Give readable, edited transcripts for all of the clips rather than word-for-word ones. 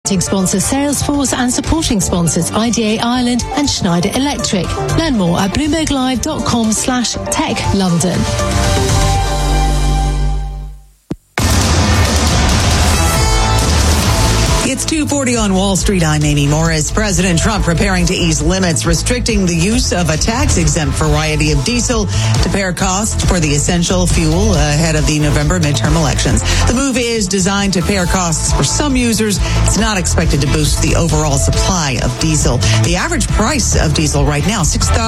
Sponsor Salesforce and supporting sponsors IDA Ireland and Schneider Electric. Learn more at bloomberglive.com/Tech London. It's 2:40 on Wall Street. I'm Amy Morris. President Trump preparing to ease limits, restricting the use of a tax-exempt variety of diesel to pare costs for the essential fuel ahead of the November midterm elections. The move is designed to pare costs for some users. It's not expected to boost the overall supply of diesel. The average price of diesel right now,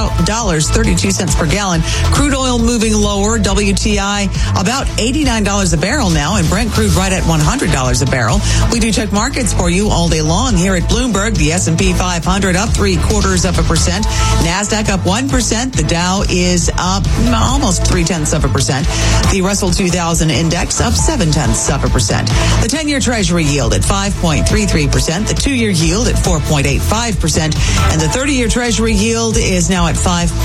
$6.32 per gallon. Crude oil moving lower. WTI about $89 a barrel now, and Brent crude right at $100 a barrel. We do check markets for you all day long here at Bloomberg. The S&P 500 up 0.75%. NASDAQ up 1%. The Dow is up almost 0.3%. The Russell 2000 index up 0.7%. The 10-year Treasury yield at 5.33%. The 2-year yield at 4.85%. And the 30-year Treasury yield is now at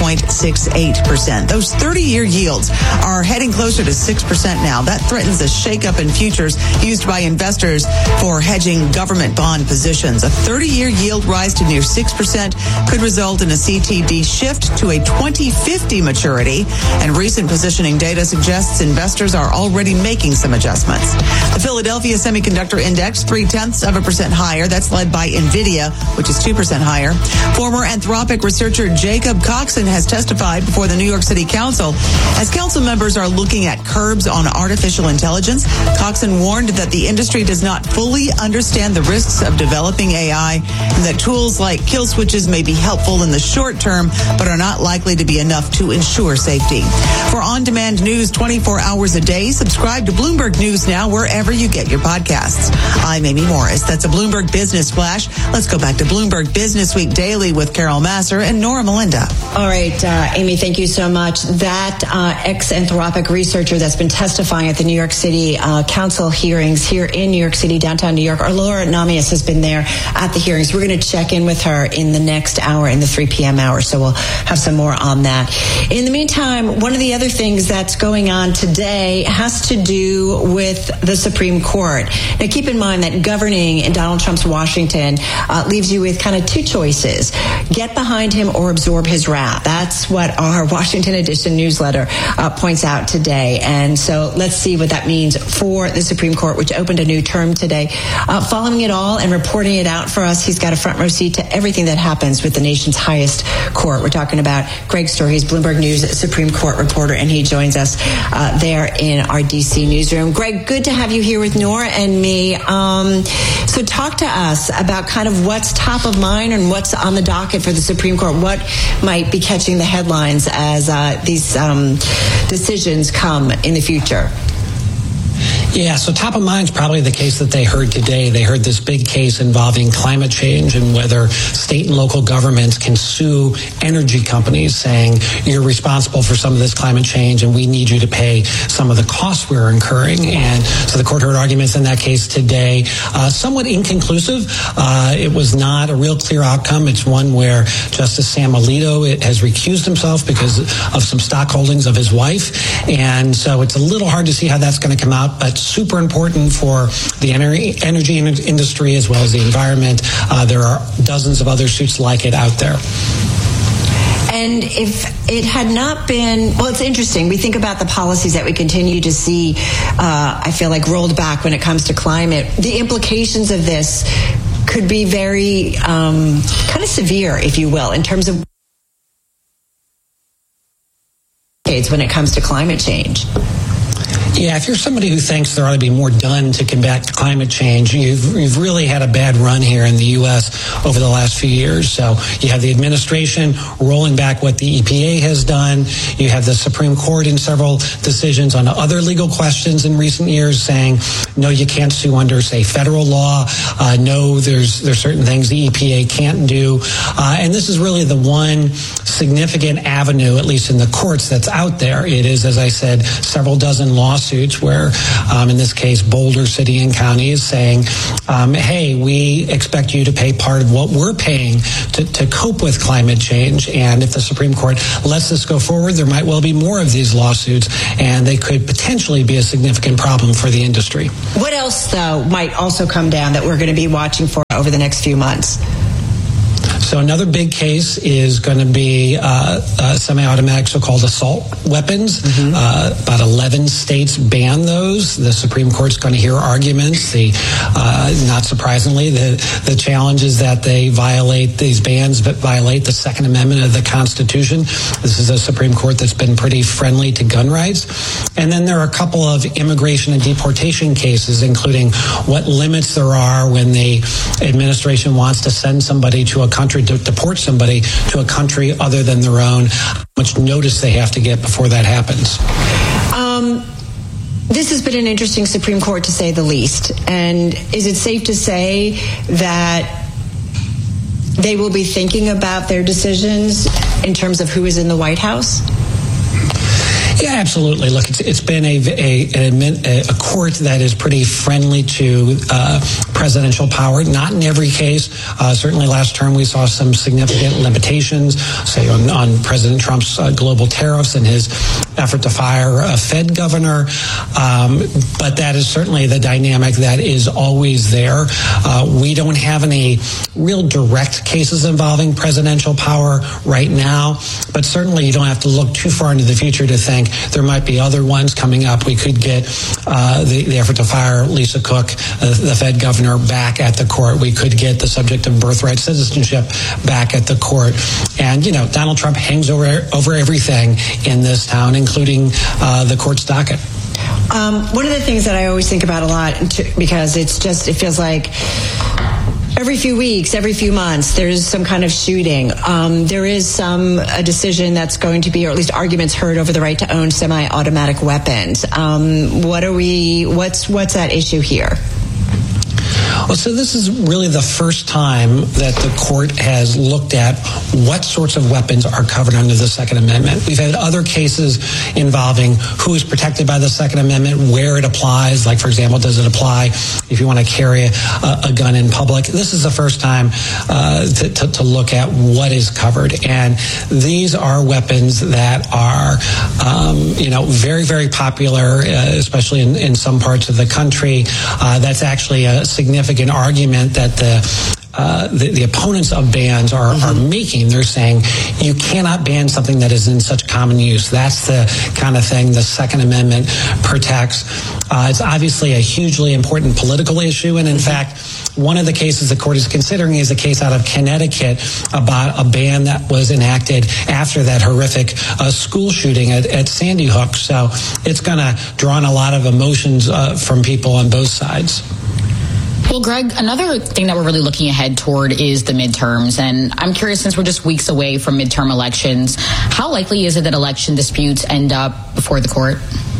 5.68%. Those 30-year yields are heading closer to 6% now. That threatens a shakeup in futures used by investors for hedging government bond positions. A 30-year yield rise to near 6% could result in a CTD shift to a 2050 maturity, and recent positioning data suggests investors are already making some adjustments. The Philadelphia Semiconductor Index, 0.3% higher. That's led by NVIDIA, which is 2% higher. Former Anthropic researcher Jacob Coxon has testified before the New York City Council. As council members are looking at curbs on artificial intelligence, Coxon warned that the industry does not fully understand the risks of developing AI, and that tools like kill switches may be helpful in the short term, but are not likely to be enough to ensure safety. For on-demand news 24 hours a day, subscribe to Bloomberg News Now wherever you get your podcasts. I'm Amy Morris. That's a Bloomberg Business Flash. Let's go back to Bloomberg Business Week Daily with Carol Masser and Nora Melinda. All right, Amy, thank you so much. That ex-Anthropic researcher that's been testifying at the New York City Council hearings here in New York City, downtown New York, Laura Namias has been there at the hearings. We're going to check in with her in the next hour, in the 3 p.m. hour, so we'll have some more on that. In the meantime, one of the other things that's going on today has to do with the Supreme Court. Now, keep in mind that governing in Donald Trump's Washington leaves you with kind of two choices. Get behind him or absorb his wrath. That's what our Washington Edition newsletter points out today. And so let's see what that means for the Supreme Court, which opened a new term today. Following it all and reporting it out for us, he's got a front row seat to everything that happens with the nation's highest court. We're talking about Greg Stohr. He's Bloomberg News Supreme Court reporter, and he joins us there in our D.C. newsroom. Greg, good to have you here with Nora and me. So talk to us about kind of what's top of mind and what's on the docket for the Supreme Court. What might be catching the headlines as these decisions come in the future? Yeah, so top of mind is probably the case that they heard today. They heard this big case involving climate change and whether state and local governments can sue energy companies saying you're responsible for some of this climate change and we need you to pay some of the costs we're incurring. And so the court heard arguments in that case today, somewhat inconclusive. It was not a real clear outcome. It's one where Justice Sam Alito has recused himself because of some stock holdings of his wife. And so it's a little hard to see how that's going to come out, but super important for the energy industry as well as the environment. There are dozens of other suits like it out there. And if it had not been, well, it's interesting. We think about the policies that we continue to see, I feel like, rolled back when it comes to climate. The implications of this could be very kind of severe, if you will, in terms of when it comes to climate change. Yeah, if you're somebody who thinks there ought to be more done to combat climate change, you've really had a bad run here in the U.S. over the last few years. So you have the administration rolling back what the EPA has done. You have the Supreme Court in several decisions on other legal questions in recent years saying, no, you can't sue under, say, federal law. No, there's certain things the EPA can't do. And this is really the one significant avenue, at least in the courts, that's out there. It is, as I said, several dozen lawsuits lawsuits where, in this case, Boulder City and County is saying, hey, we expect you to pay part of what we're paying to cope with climate change. And if the Supreme Court lets this go forward, there might well be more of these lawsuits, and they could potentially be a significant problem for the industry. What else, though, might also come down that we're going to be watching for over the next few months? So another big case is going to be semi-automatic so-called assault weapons. About 11 states ban those. The Supreme Court's going to hear arguments. Not surprisingly, the challenge is that these bans violate the Second Amendment of the Constitution. This is a Supreme Court that's been pretty friendly to gun rights. And then there are a couple of immigration and deportation cases, including what limits there are when the administration wants to send somebody to a country, to deport somebody to a country other than their own, how much notice they have to get before that happens. This has been an interesting Supreme Court, to say the least. And is it safe to say that they will be thinking about their decisions in terms of who is in the White House? Yeah, absolutely. Look, it's been a court that is pretty friendly to presidential power. Not in every case. Certainly last term we saw some significant limitations, say on President Trump's global tariffs and his effort to fire a Fed governor. But that is certainly the dynamic that is always there. We don't have any real direct cases involving presidential power right now, but certainly you don't have to look too far into the future to think there might be other ones coming up. We could get the effort to fire Lisa Cook, the Fed governor, back at the court. We could get the subject of birthright citizenship back at the court. And, Donald Trump hangs over everything in this town, including the court's docket. One of the things that I always think about a lot, because it feels like every few weeks, every few months, there's some kind of shooting. There is a decision that's going to be, or at least arguments heard over the right to own semi-automatic weapons. What's at issue here? Well, so this is really the first time that the court has looked at what sorts of weapons are covered under the Second Amendment. We've had other cases involving who is protected by the Second Amendment, where it applies. Like, for example, does it apply if you want to carry a gun in public? This is the first time to look at what is covered. And these are weapons that are, very, very popular, especially in some parts of the country. That's actually a significant argument that the opponents of bans are making. They're saying you cannot ban something that is in such common use. That's the kind of thing the Second Amendment protects. It's obviously a hugely important political issue, and in fact, one of the cases the court is considering is a case out of Connecticut about a ban that was enacted after that horrific school shooting at Sandy Hook. So it's going to draw on a lot of emotions from people on both sides. Well, Greg, another thing that we're really looking ahead toward is the midterms. And I'm curious, since we're just weeks away from midterm elections, how likely is it that election disputes end up before the court?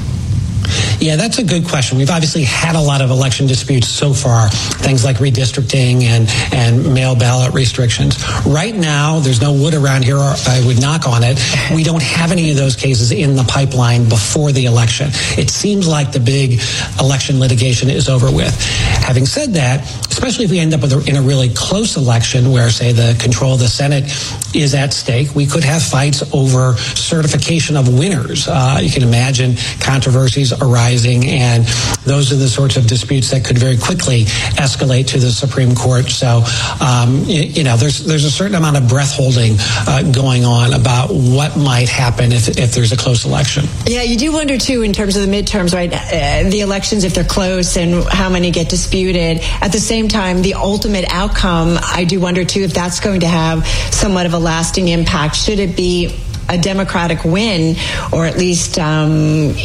Yeah, that's a good question. We've obviously had a lot of election disputes so far, things like redistricting and mail ballot restrictions. Right now, there's no wood around here, or I would knock on it. We don't have any of those cases in the pipeline before the election. It seems like the big election litigation is over with. Having said that, especially if we end up in a really close election where, say, the control of the Senate is at stake, we could have fights over certification of winners. You can imagine controversies arising, and those are the sorts of disputes that could very quickly escalate to the Supreme Court. So, there's a certain amount of breath holding going on about what might happen if there's a close election. Yeah, you do wonder too in terms of the midterms, right? The elections, if they're close, and how many get disputed. At the same time, the ultimate outcome, I do wonder too if that's going to have somewhat of a lasting impact. Should it be a Democratic win, or at least,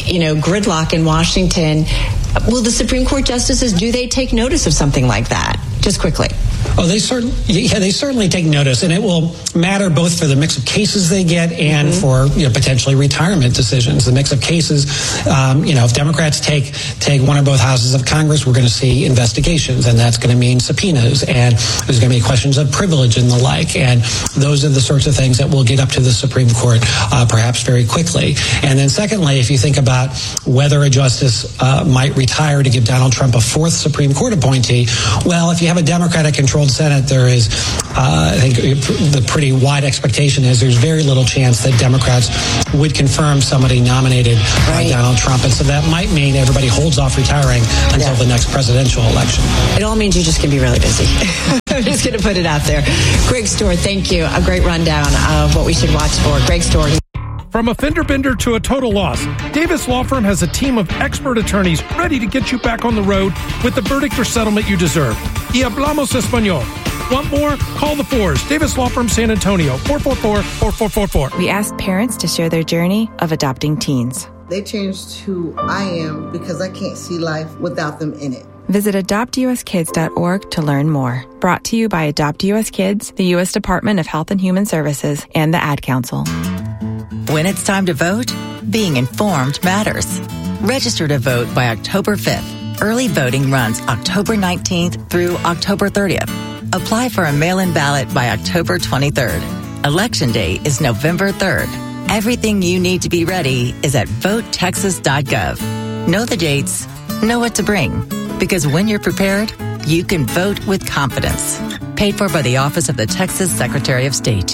gridlock in Washington, will the Supreme Court justices, do they take notice of something like that? Just quickly. Oh, they certainly take notice, and it will matter both for the mix of cases they get and for potentially retirement decisions. The mix of cases, if Democrats take one or both houses of Congress, we're going to see investigations, and that's going to mean subpoenas, and there's going to be questions of privilege and the like, and those are the sorts of things that will get up to the Supreme Court perhaps very quickly. And then secondly, if you think about whether a justice might retire to give Donald Trump a fourth Supreme Court appointee, well, if you have a Democratic-controlled Senate, there is, I think, the pretty wide expectation is there's very little chance that Democrats would confirm somebody nominated by Donald Trump. And so that might mean everybody holds off retiring until the next presidential election. It all means you just can be really busy. I'm just going to put it out there. Greg Stohr, thank you. A great rundown of what we should watch for. Greg Stohr. From a fender bender to a total loss, Davis Law Firm has a team of expert attorneys ready to get you back on the road with the verdict or settlement you deserve. Y hablamos español. Want more? Call the Fours. Davis Law Firm San Antonio, 444-4444. We asked parents to share their journey of adopting teens. They changed who I am because I can't see life without them in it. Visit adoptuskids.org to learn more. Brought to you by Adopt US Kids, the U.S. Department of Health and Human Services, and the Ad Council. When it's time to vote, being informed matters. Register to vote by October 5th. Early voting runs October 19th through October 30th. Apply for a mail-in ballot by October 23rd. Election Day is November 3rd. Everything you need to be ready is at votetexas.gov. Know the dates, know what to bring. Because when you're prepared, you can vote with confidence. Paid for by the Office of the Texas Secretary of State.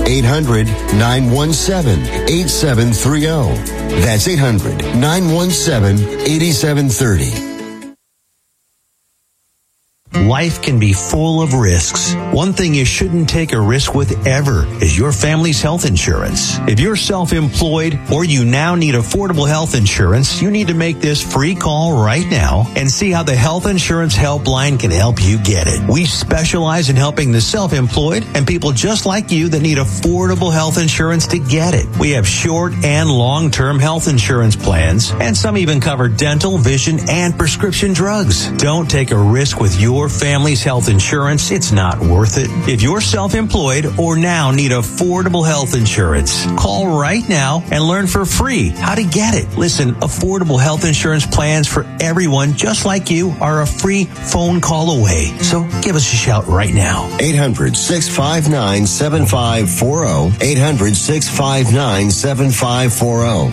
800-917-8730. That's 800-917-8730. Life can be full of risks. One thing you shouldn't take a risk with ever is your family's health insurance. If you're self-employed or you now need affordable health insurance, you need to make this free call right now and see how the Health Insurance Helpline can help you get it. We specialize in helping the self-employed and people just like you that need affordable health insurance to get it. We have short and long-term health insurance plans, and some even cover dental, vision, and prescription drugs. Don't take a risk with your family's health insurance. It's not worth it. If you're self-employed or now need affordable health insurance, call right now and learn for free how to get it. Listen, affordable health insurance plans for everyone just like you are a free phone call away. So give us a shout right now. 800-659-7540. 800-659-7540.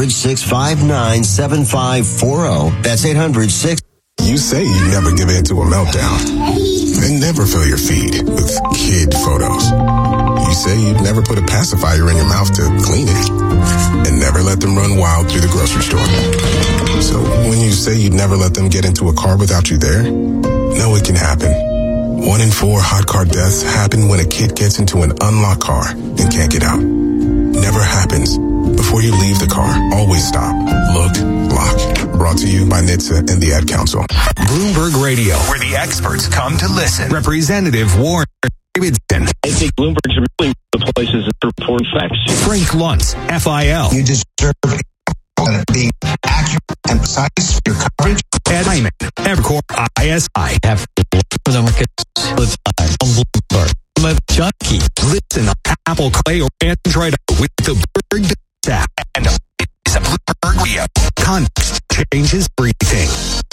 800-659-7540. That's 800-6. You say you never give in to a meltdown, then never fill your feed with kid photos. You say you'd never put a pacifier in your mouth to clean it, and never let them run wild through the grocery store. So when you say you'd never let them get into a car without you there, know it can happen. 1 in 4 hot car deaths happen when a kid gets into an unlocked car and can't get out. Never happens. Before you leave the car, always stop, look, lock. Brought to you by NHTSA and the Ad Council. Bloomberg Radio, where the experts come to listen. Representative Warren Davidson. I think Bloomberg's really the places that report facts. Frank Luntz, FIL. You deserve being accurate and precise for your coverage. Ed Hyman, Evercore ISI. Have for the markets all the time on Bloomberg. I'm a junkie. Listen on Apple Play or Android with the Bloomberg app. And it's a Bloomberg Radio. Context changes everything.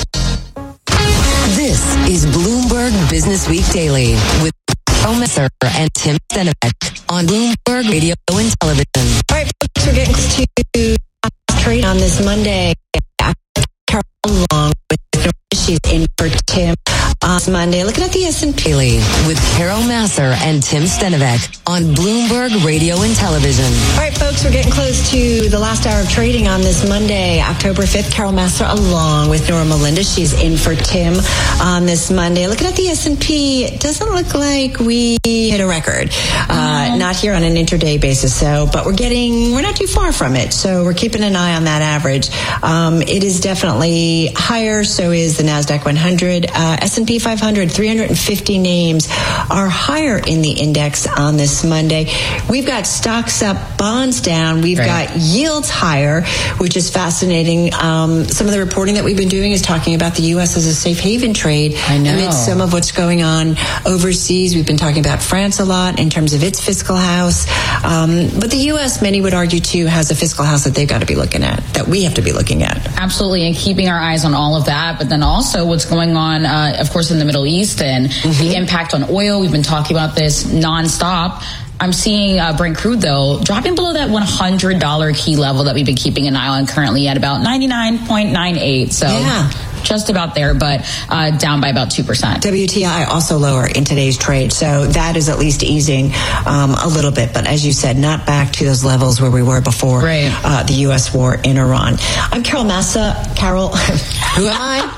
This is Bloomberg Business Week Daily with Carol Massar and Tim Stenovec on Bloomberg Radio and Television. All right, folks, we're getting to trade on this Monday. Carol along with she's in for Tim on Monday. Looking at the S&P with Carol Massar and Tim Stenovec on Bloomberg Radio and Television. All right, folks, we're getting close to the last hour of trading on this Monday, October 5th. Carol Massar along with Nora Melinda. She's in for Tim on this Monday. Looking at the S&P, it doesn't look like we hit a record. Not here on an intraday basis, but we're not too far from it. So we're keeping an eye on that average. It is definitely higher. So is the NASDAQ 100. S&P 500, 350 names are higher in the index on this Monday. We've got stocks up, bonds down. We've got yields higher, which is fascinating. Some of the reporting that we've been doing is talking about the U.S. as a safe haven trade amidst some of what's going on overseas. We've been talking about France a lot in terms of its fiscal house. But the U.S., many would argue, too, has a fiscal house that they've got to be looking at, that we have to be looking at. Absolutely, and keeping our eyes on all of that, but then also what's going on, of course, in the Middle East and the impact on oil. We've been talking about this nonstop. I'm seeing Brent crude, though, dropping below that $100 key level that we've been keeping an eye on, currently at about 99.98. So just about there, but down by about 2%. WTI also lower in today's trade. So that is at least easing a little bit. But as you said, not back to those levels where we were before the U.S. war in Iran. I'm Carol Massa. Carol, who am I?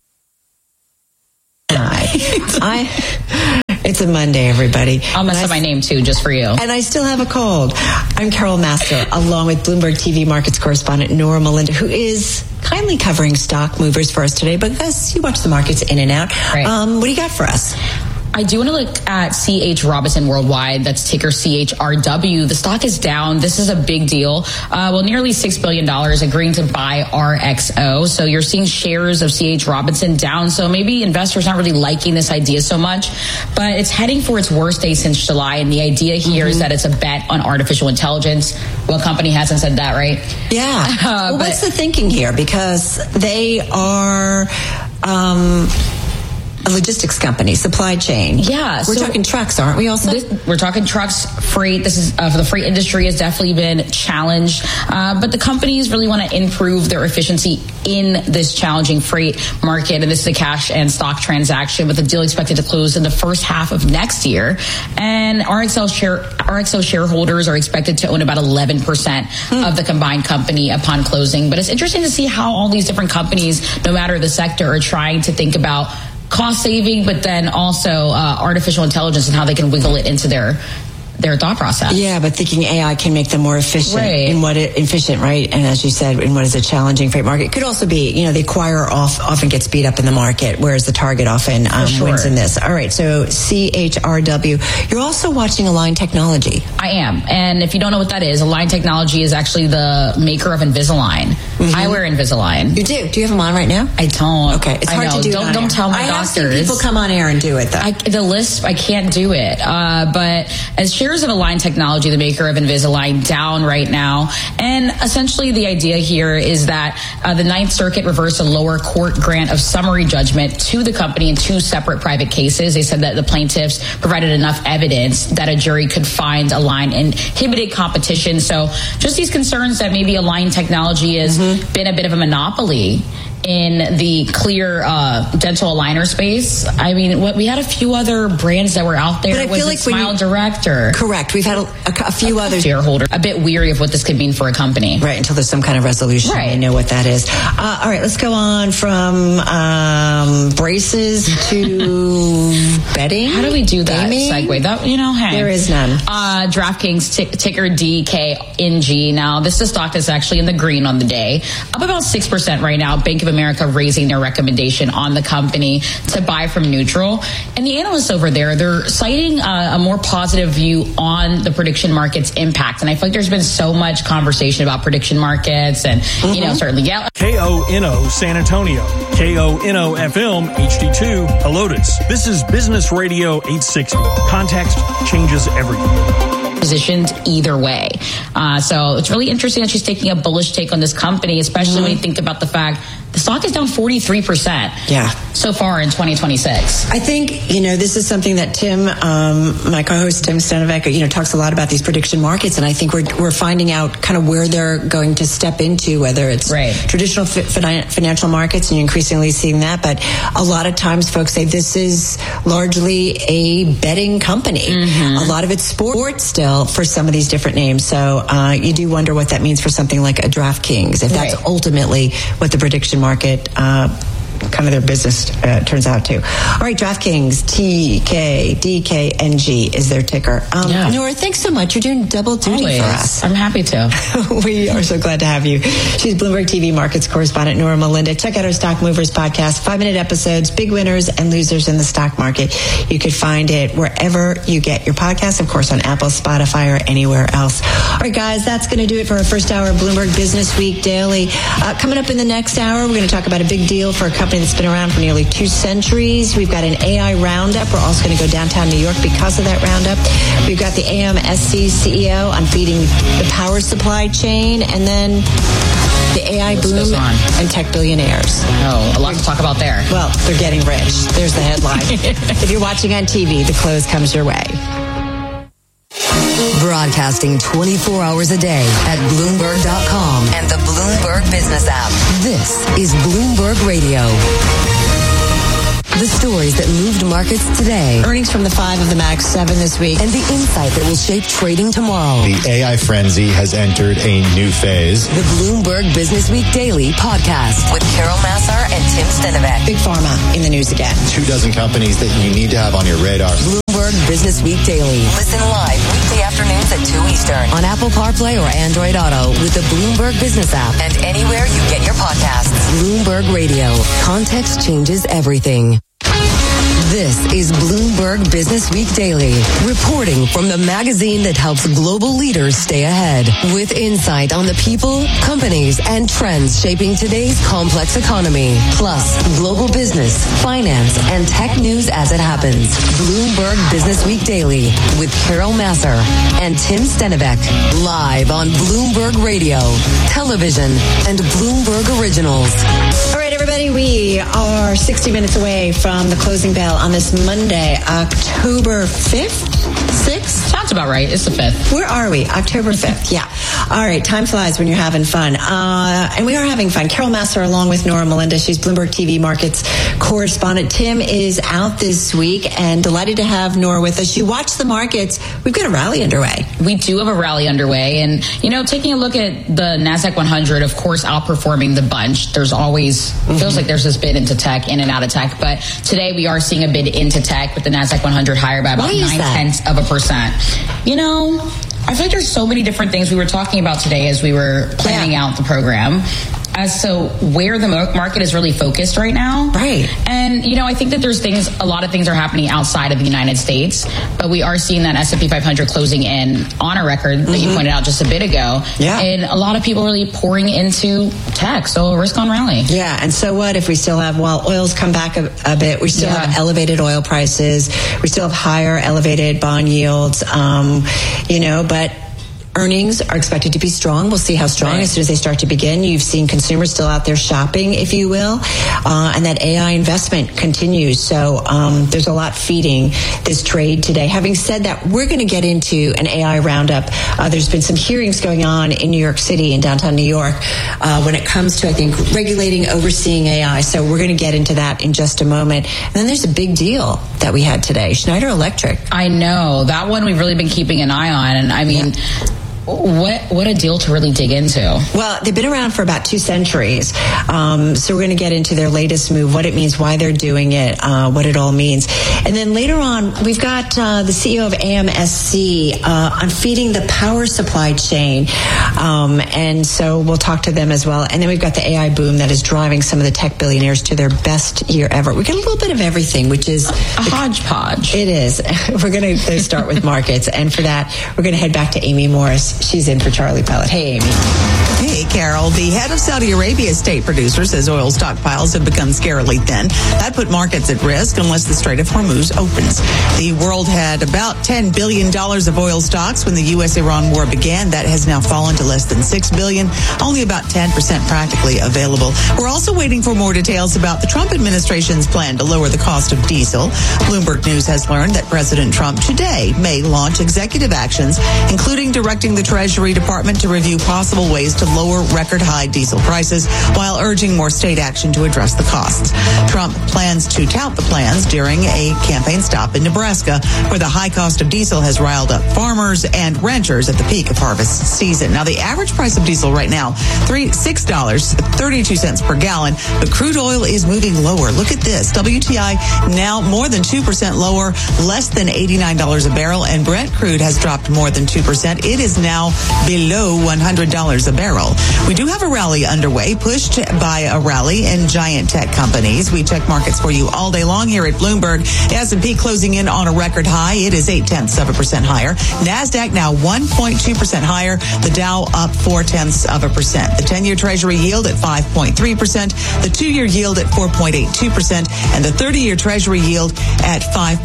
It's a Monday, everybody. I'll mess up my name, too, just for you. And I still have a cold. I'm Carol Master, along with Bloomberg TV markets correspondent Nora Melinda, who is kindly covering stock movers for us today. But as you watch the markets in and out, what do you got for us? I do want to look at C.H. Robinson Worldwide. That's ticker CHRW. The stock is down. This is a big deal. Nearly $6 billion agreeing to buy RXO. So you're seeing shares of C.H. Robinson down. So maybe investors aren't really liking this idea so much, but it's heading for its worst day since July. And the idea here is that it's a bet on artificial intelligence. What company hasn't said that, right? Yeah. What's the thinking here? Because they are... a logistics company, supply chain. Yeah. We're talking trucks, aren't we also? We're talking trucks, freight. This is for the freight industry has definitely been challenged. But the companies really want to improve their efficiency in this challenging freight market. And this is a cash and stock transaction with the deal expected to close in the first half of next year. And RXO shareholders are expected to own about 11% of the combined company upon closing. But it's interesting to see how all these different companies, no matter the sector, are trying to think about cost saving, but then also artificial intelligence and how they can wiggle it into their thought process. Yeah, but thinking AI can make them more efficient right? And as you said, in what is a challenging freight market. It could also be, the acquirer often gets beat up in the market, whereas the target often wins in this. All right, so CHRW. You're also watching Align Technology. I am. And if you don't know what that is, Align Technology is actually the maker of Invisalign. I wear Invisalign. You do? Do you have them on right now? I don't. Okay, it's hard to do. Don't tell my doctors. I have seen people come on air and do it, though. The list, I can't do it. But as shares of Align Technology, the maker of Invisalign, down right now. And essentially the idea here is that the Ninth Circuit reversed a lower court grant of summary judgment to the company in two separate private cases. They said that the plaintiffs provided enough evidence that a jury could find Align inhibited competition. So just these concerns that maybe Align Technology has been a bit of a monopoly in the clear dental aligner space. I mean, we had a few other brands that were out there. But I feel like Smile Direct or... Correct. We've had a few other shareholders a bit weary of what this could mean for a company. Right, until there's some kind of resolution. Right. They know what that is. All right, let's go on from braces to betting. How do we do that segue? There is none. DraftKings, ticker DKNG. Now, this is a stock that's actually in the green on the day. Up about 6% right now. Bank of America raising their recommendation on the company to buy from neutral. And the analysts over there, they're citing a more positive view on the prediction market's impact. And I feel like there's been so much conversation about prediction markets and, certainly, KONO San Antonio, KONO FM HD2 Helotes. This is Business Radio 860. Context changes everything. Positioned either way. So it's really interesting that she's taking a bullish take on this company, especially when you think about the fact the stock is down 43% so far in 2026. I think, this is something that Tim, my co-host Tim Stenovec, talks a lot about these prediction markets, and I think we're finding out kind of where they're going to step into, whether it's traditional financial markets, and you're increasingly seeing that, but a lot of times folks say this is largely a betting company. A lot of it's sports still for some of these different names, so you do wonder what that means for something like a DraftKings, if that's ultimately what the prediction market kind of their business turns out to. All right, DraftKings, DKNG is their ticker. Nora, thanks so much. You're doing double duty for us. I'm happy to. We are so glad to have you. She's Bloomberg TV Markets correspondent Nora Melinda. Check out our Stock Movers podcast, 5-minute episodes, big winners and losers in the stock market. You could find it wherever you get your podcasts, of course, on Apple, Spotify, or anywhere else. All right, guys, that's going to do it for our first hour of Bloomberg Business Week Daily. Coming up in the next hour, we're going to talk about a big deal for a company that's been around for nearly 2 centuries. We've got an AI roundup. We're also going to go downtown New York because of that roundup. We've got the AMSC CEO on feeding the power supply chain, and then the AI boom and tech billionaires. Oh, a lot to talk about there. Well, they're getting rich. There's the headline. If you're watching on TV, the close comes your way. Broadcasting 24 hours a day at Bloomberg.com and the Bloomberg Business app. This is Bloomberg Radio. The stories that moved markets today. Earnings from the 5 of the Max 7 this week. And the insight that will shape trading tomorrow. The AI frenzy has entered a new phase. The Bloomberg Business Week Daily podcast with Carol Massar and Tim Stenovec. Big Pharma in the news again. 24 companies that you need to have on your radar. Bloomberg Business Week Daily. Listen live weekday afternoons at 2 Eastern on Apple CarPlay or Android Auto with the Bloomberg Business app and anywhere you get your podcasts. Bloomberg Radio. Context changes everything. This is Bloomberg Business Week Daily, reporting from the magazine that helps global leaders stay ahead, with insight on the people, companies, and trends shaping today's complex economy, plus global business, finance, and tech news as it happens. Bloomberg Business Week Daily with Carol Massar and Tim Stenovec, live on Bloomberg Radio, television, and Bloomberg Originals. All right, everybody, we are 60 minutes away from the closing bell on this Monday, October 5th, 6th? Sounds about right. It's the 5th. Where are we? October 5th. Yeah. All right. Time flies when you're having fun. And we are having fun. Carol Massar along with Nora Melinda. She's Bloomberg TV Markets correspondent. Tim is out this week and delighted to have Nora with us. You watch the markets. We've got a rally underway. We do have a rally underway. And, taking a look at the NASDAQ 100, of course, outperforming the bunch. There's always, feels like there's this bid into tech, in and out of tech. But today we are seeing a bid into tech with the NASDAQ 100 higher by about 0.9%. I feel like there's so many different things we were talking about today as we were planning out the program as to where the market is really focused right now. Right. And, I think that there's a lot of things are happening outside of the United States, but we are seeing that S&P 500 closing in on a record that you pointed out just a bit ago. Yeah. And a lot of people really pouring into tech. So a risk on rally. Yeah. And so what if we still have, while oil's come back a bit, we still have elevated oil prices. We still have higher elevated bond yields, but earnings are expected to be strong. We'll see how strong as soon as they start to begin. You've seen consumers still out there shopping, if you will, and that AI investment continues. So there's a lot feeding this trade today. Having said that, we're going to get into an AI roundup. There's been some hearings going on in New York City, in downtown New York, when it comes to, I think, regulating, overseeing AI. So we're going to get into that in just a moment. And then there's a big deal that we had today, Schneider Electric. I know. That one we've really been keeping an eye on. And I mean... What a deal to really dig into. Well, they've been around for about 2 centuries. So we're going to get into their latest move, what it means, why they're doing it, what it all means. And then later on, we've got the CEO of AMSC on feeding the power supply chain. And so we'll talk to them as well. And then we've got the AI boom that is driving some of the tech billionaires to their best year ever. We got a little bit of everything, which is... a hodgepodge. It is. We're going to start with markets. And for that, we're going to head back to Amy Morris. She's in for Charlie Pellet. Hey, Amy. Hey, Carol. The head of Saudi Arabia state producer says oil stockpiles have become scarily thin. That put markets at risk unless the Strait of Hormuz opens. The world had about $10 billion of oil stocks when the U.S.-Iran war began. That has now fallen to less than $6 billion, only about 10% practically available. We're also waiting for more details about the Trump administration's plan to lower the cost of diesel. Bloomberg News has learned that President Trump today may launch executive actions, including directing the Treasury Department to review possible ways to lower record-high diesel prices while urging more state action to address the costs. Trump plans to tout the plans during a campaign stop in Nebraska, where the high cost of diesel has riled up farmers and ranchers at the peak of harvest season. Now, the average price of diesel right now, $6.32 per gallon, but crude oil is moving lower. Look at this. WTI now more than 2% lower, less than $89 a barrel, and Brent crude has dropped more than 2%. It is now below $100 a barrel. We do have a rally underway, pushed by a rally in giant tech companies. We check markets for you all day long here at Bloomberg. S&P closing in on a record high. It is 0.8% higher. NASDAQ now 1.2% higher. The Dow up 0.4%. The 10-year Treasury yield at 5.3%. The 2-year yield at 4.82%. And the 30-year Treasury yield at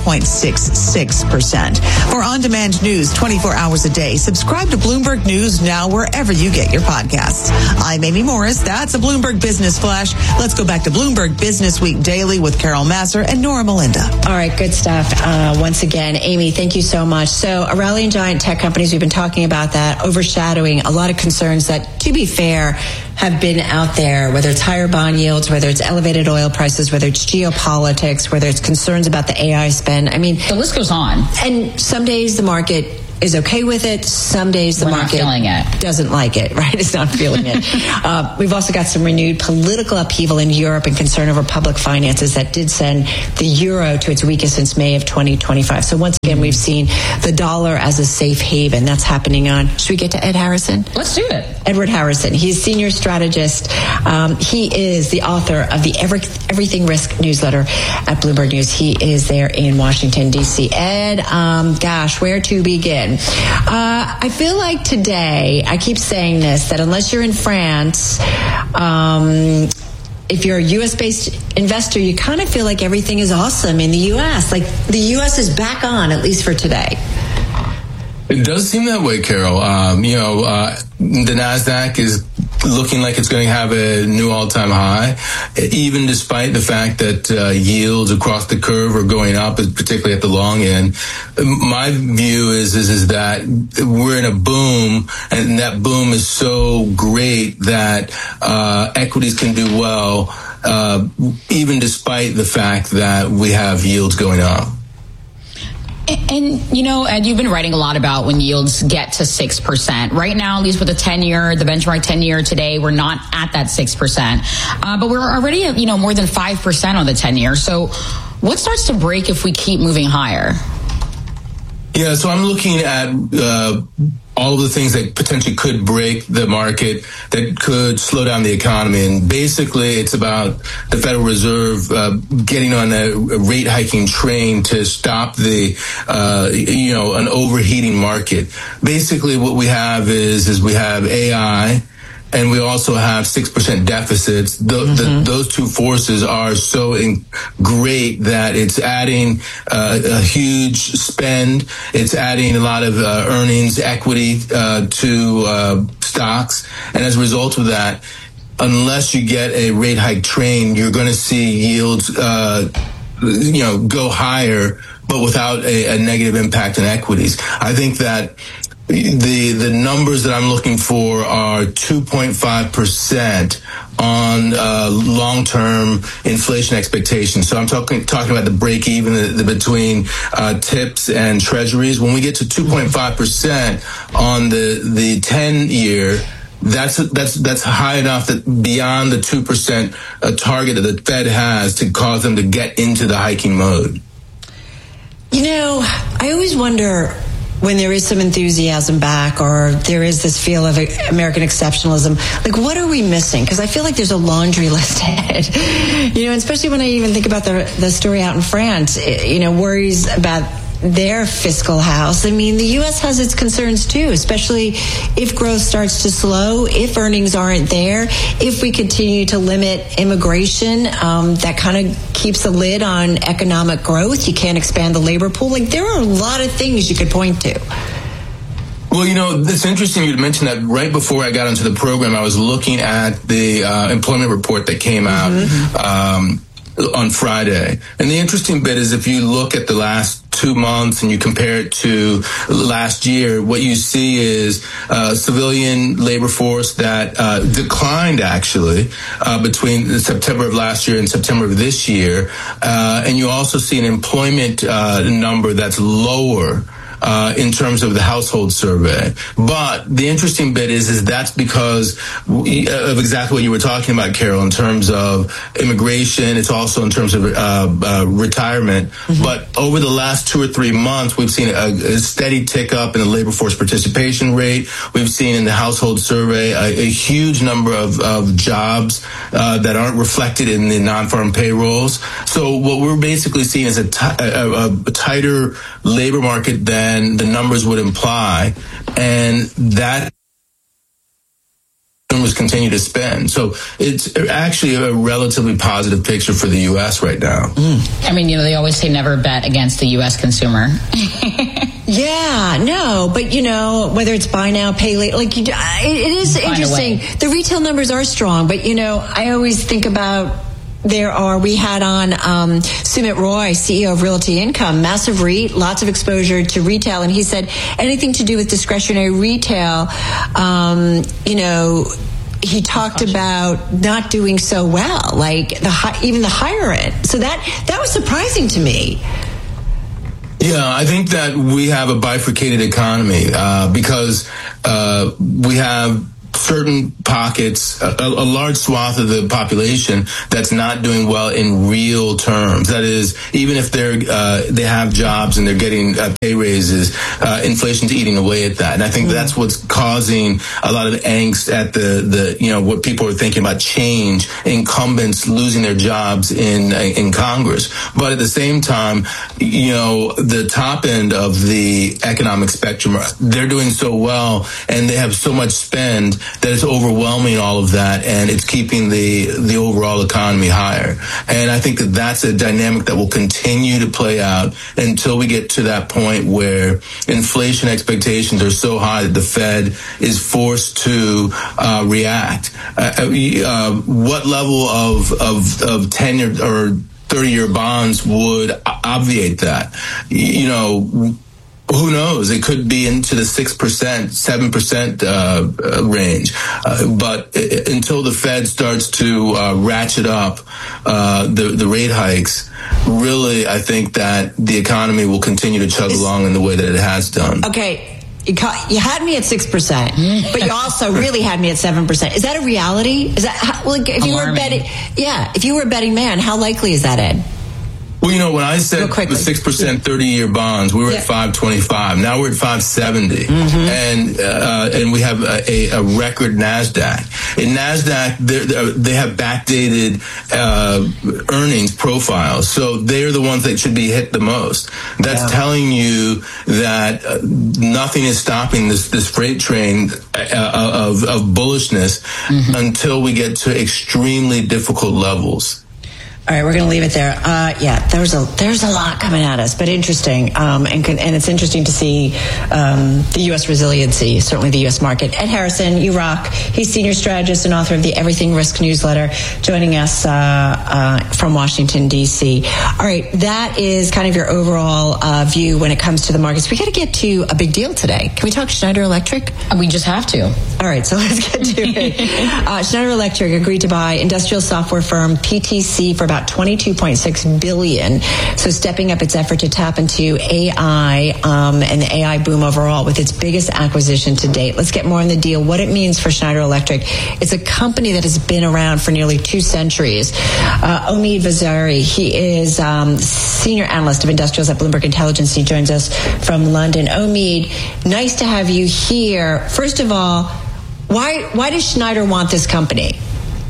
5.66%. For on-demand news 24 hours a day, subscribe to Bloomberg News now wherever you get your podcasts. I'm Amy Morris. That's a Bloomberg Business Flash. Let's go back to Bloomberg Business Week Daily with Carol Masser and Nora Melinda. All right, good stuff. Once again, Amy, thank you so much. So a rally in giant tech companies, we've been talking about that, overshadowing a lot of concerns that, to be fair, have been out there, whether it's higher bond yields, whether it's elevated oil prices, whether it's geopolitics, whether it's concerns about the AI spend. I mean, the list goes on. And some days the market is okay with it. Some days the market doesn't like it, right? It's not feeling it. We've also got some renewed political upheaval in Europe and concern over public finances that did send the euro to its weakest since May of 2025. So once again, we've seen the dollar as a safe haven. That's happening on. Should we get to Ed Harrison? Let's do it. Edward Harrison. He's senior strategist. He is the author of the Everything Risk newsletter at Bloomberg News. He is there in Washington, D.C. Ed, gosh, where to begin? I feel like today, I keep saying this, that unless you're in France, if you're a U.S.-based investor, you kind of feel like everything is awesome in the U.S. Like the U.S. is back on, at least for today. It does seem that way, Carol. The NASDAQ is looking like it's going to have a new all-time high, even despite the fact that yields across the curve are going up, particularly at the long end. My view is that we're in a boom, and that boom is so great that equities can do well, even despite the fact that we have yields going up. And, Ed, you've been writing a lot about when yields get to 6%. Right now, at least with the 10-year, the benchmark 10-year today, we're not at that 6%. But we're already at, more than 5% on the 10-year. So what starts to break if we keep moving higher? Yeah, so I'm looking at all of the things that potentially could break the market, that could slow down the economy. And basically, it's about the Federal Reserve getting on a rate hiking train to stop the, an overheating market. Basically, what we have is we have AI, and we also have 6% deficits. Those two forces are so great that it's adding a huge spend. It's adding a lot of earnings, equity to stocks. And as a result of that, unless you get a rate hike train, you're going to see yields go higher, but without a negative impact on equities. I think that the numbers that I'm looking for are 2.5% on long-term inflation expectations. So I'm talking about the break even between tips and treasuries. When we get to 2.5% on the 10-year, that's high enough that beyond the 2% target that the Fed has to cause them to get into the hiking mode. I always wonder, when there is some enthusiasm back, or there is this feel of American exceptionalism, like, what are we missing? Because I feel like there's a laundry list ahead. Especially when I even think about the story out in France, worries about their fiscal house. I mean, the U.S. has its concerns too, especially if growth starts to slow, if earnings aren't there, if we continue to limit immigration, that kind of keeps a lid on economic growth. You can't expand the labor pool. Like, there are a lot of things you could point to. Well, it's interesting you mentioned that. Right before I got into the program, I was looking at the employment report that came out. on Friday. And the interesting bit is if you look at the last 2 months and you compare it to last year, what you see is civilian labor force that declined actually between September of last year and September of this year. And you also see an employment number that's lower in terms of the household survey. But the interesting bit is that's because of exactly what you were talking about, Carol, in terms of immigration. It's also in terms of retirement. Mm-hmm. But over the last 2 or 3 months, we've seen a steady tick up in the labor force participation rate. We've seen in the household survey a huge number of jobs that aren't reflected in the non-farm payrolls. So what we're basically seeing is a tighter labor market than the numbers would imply, and that consumers continue to spend. So it's actually a relatively positive picture for the U.S. right now. I mean, they always say never bet against the U.S. consumer. Yeah, no, but whether it's buy now, pay later, it is interesting. The retail numbers are strong, but I always think about we had on Sumit Roy, CEO of Realty Income, massive REIT, lots of exposure to retail, and he said anything to do with discretionary retail, he talked about not doing so well, like even the higher end. So that was surprising to me. Yeah, I think that we have a bifurcated economy because we have certain pockets, a large swath of the population that's not doing well in real terms. That is, even if they have jobs and they're getting pay raises, inflation's eating away at that. And I think that's what's causing a lot of angst at the what people are thinking about change, incumbents losing their jobs in Congress. But at the same time, the top end of the economic spectrum, they're doing so well and they have so much spend that it's overwhelming all of that, and it's keeping the overall economy higher. And I think that that's a dynamic that will continue to play out until we get to that point where inflation expectations are so high that the Fed is forced to react. What level of 10-year or 30-year bonds would obviate that? Who knows? It could be into the 6%, 7% range. But until the Fed starts to ratchet up the rate hikes, really, I think that the economy will continue to chug along in the way that it has done. Okay. You had me at 6%, but you also really had me at 7%. Is that a reality? Is that if you were betting? Yeah, if you were a betting man, how likely is that, Ed? Well, when I said the 6% 30-year bonds, we were at 525. Now we're at 570, and we have a record Nasdaq. In Nasdaq, they have backdated earnings profiles, so they're the ones that should be hit the most. That's telling you that nothing is stopping this freight train of bullishness until we get to extremely difficult levels. All right, we're going to leave it there. There's a lot coming at us, but interesting. And it's interesting to see the U.S. resiliency, certainly the U.S. market. Ed Harrison, you rock. He's senior strategist and author of the Everything Risk newsletter, joining us from Washington, D.C. All right, that is kind of your overall view when it comes to the markets. We got to get to a big deal today. Can we talk Schneider Electric? We just have to. All right, so let's get to it. Schneider Electric agreed to buy industrial software firm PTC for about $22.6 billion. So stepping up its effort to tap into AI and the AI boom overall with its biggest acquisition to date. Let's get more on the deal, what it means for Schneider Electric. It's a company that has been around for nearly 2 centuries. Omid Vaziri, he is senior analyst of industrials at Bloomberg Intelligence. He joins us from London. Omid, nice to have you here. First of all, why does Schneider want this company?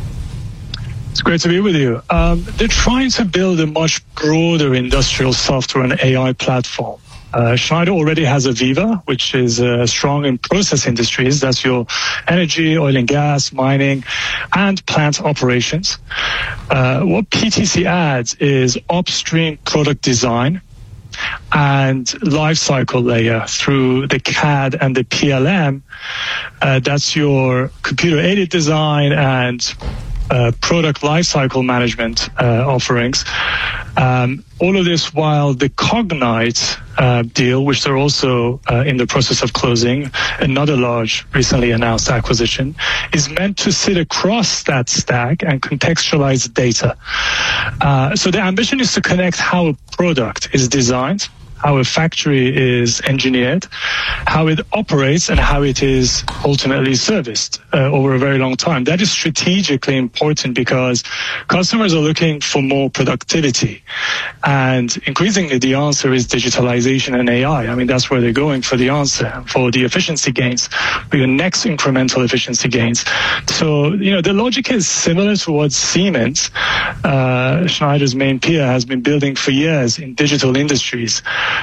It's great to be with you. They're trying to build a much broader industrial software and AI platform. Schneider already has Aviva, which is strong in process industries. That's your energy, oil and gas, mining, and plant operations. What PTC adds is upstream product design and lifecycle layer through the CAD and the PLM. That's your computer-aided design and product lifecycle management offerings. All of this while the Cognite deal, which they're also in the process of closing, another large recently announced acquisition, is meant to sit across that stack and contextualize data. So the ambition is to connect how a product is designed, how a factory is engineered, how it operates, and how it is ultimately serviced over a very long time. That is strategically important because customers are looking for more productivity. And increasingly, the answer is digitalization and AI. I mean, that's where they're going for the answer, for the efficiency gains, for your next incremental efficiency gains. So, the logic is similar to what Siemens, Schneider's main peer, has been building for years in digital industries.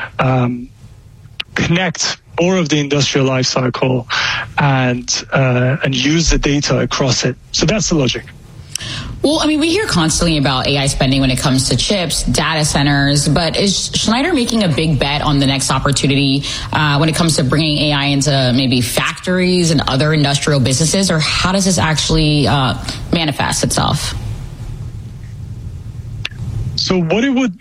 Connect more of the industrial life cycle and use the data across it. So that's the logic. Well, I mean, we hear constantly about AI spending when it comes to chips, data centers, but is Schneider making a big bet on the next opportunity when it comes to bringing AI into maybe factories and other industrial businesses, or how does this actually manifest itself? So what it would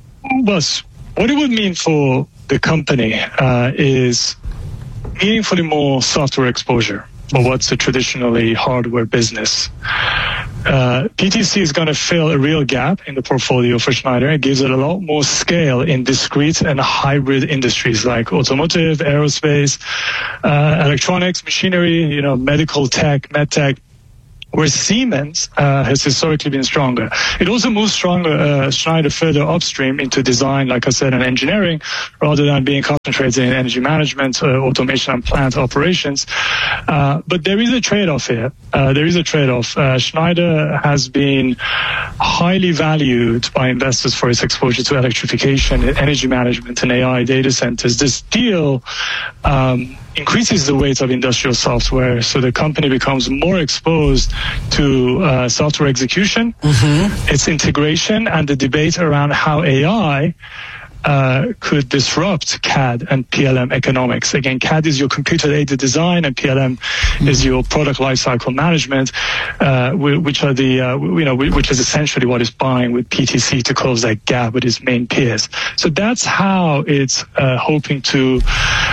mean for the company is meaningfully more software exposure for what's a traditionally hardware business. PTC is going to fill a real gap in the portfolio for Schneider. It gives it a lot more scale in discrete and hybrid industries like automotive, aerospace, electronics, machinery, medical tech, medtech, where Siemens has historically been stronger. It also moves Schneider further upstream into design, like I said, and engineering, rather than being concentrated in energy management, automation, and plant operations. But there is a trade-off here. Schneider has been highly valued by investors for its exposure to electrification, energy management, and AI data centers. This deal increases the weight of industrial software, so the company becomes more exposed to software execution, its integration, and the debate around how AI could disrupt CAD and PLM economics. Again, CAD is your computer-aided design, and PLM is your product lifecycle management, which is essentially what is buying with PTC to close that gap with its main peers. So that's how it's hoping to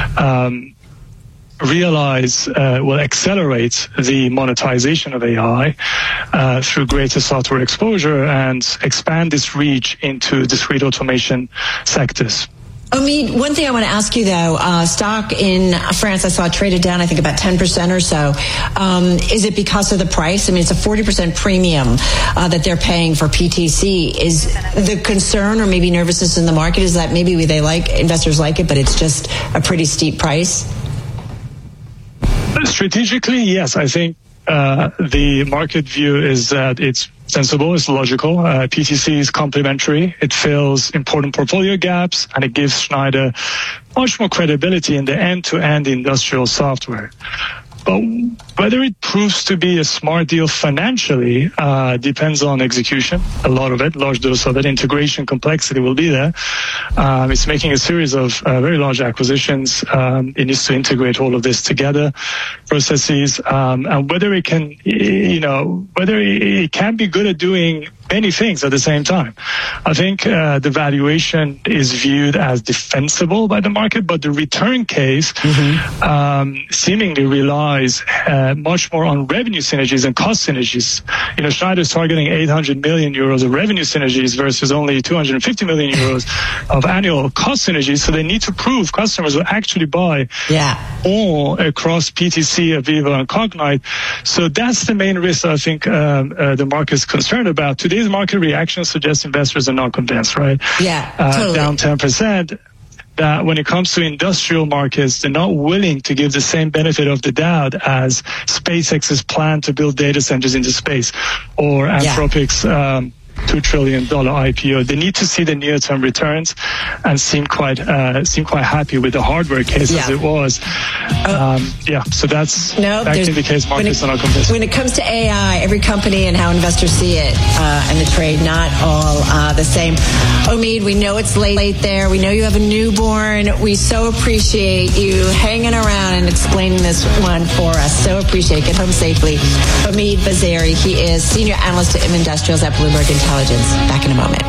accelerate the monetization of AI through greater software exposure and expand this reach into discrete automation sectors. Omid, one thing I want to ask you, though, stock in France, I saw traded down, I think, about 10% or so. Is it because of the price? I mean, it's a 40% premium that they're paying for PTC. Is the concern or maybe nervousness in the market is that maybe investors like it, but it's just a pretty steep price? Strategically, yes. I think the market view is that it's sensible, it's logical. PTC is complementary. It fills important portfolio gaps, and it gives Schneider much more credibility in the end-to-end industrial software. But whether it proves to be a smart deal financially depends on execution. A lot of it, large dose of it, integration complexity will be there. It's making a series of very large acquisitions. It needs to integrate all of this together, processes, and whether it can, whether it can be good at doing many things at the same time. I think the valuation is viewed as defensible by the market, but the return case seemingly relies much more on revenue synergies and cost synergies. Schneider is targeting 800 million euros of revenue synergies versus only 250 million euros of annual cost synergies. So they need to prove customers will actually buy all across PTC, AVEVA, and Cognite. So that's the main risk I think the market is concerned about. Today's market reaction suggests investors are not convinced, right? Yeah, totally. Down 10%. That when it comes to industrial markets, they're not willing to give the same benefit of the doubt as SpaceX's plan to build data centers into space, or Anthropic's $2 trillion IPO. They need to see the near-term returns and seem quite happy with the hardware case as it was. So that's backing the case. Markets are not convinced. When it comes to AI, every company and how investors see it and the trade, not all the same. Omid, we know it's late there. We know you have a newborn. We so appreciate you hanging around and explaining this one for us. So appreciate it. Get home safely. Omid Vaziri, he is Senior Analyst of Industrials at Bloomberg Intelligence. Back in a moment.